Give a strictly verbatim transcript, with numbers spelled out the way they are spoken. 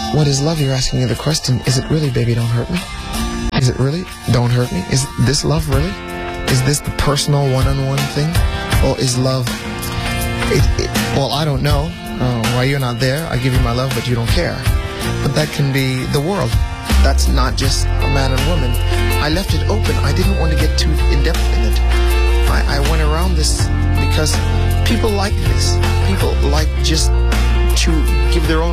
what is love? You're asking me the question. Is it really, baby, don't hurt me? Is it really? Don't hurt me? Is this love really? Is this the personal one-on-one thing? Or is love... It, it, well, I don't know. Uh, why you're not there, I give you my love, but you don't care. But that can be the world. That's not just a man and woman. I left it open. I didn't want to get too in depth.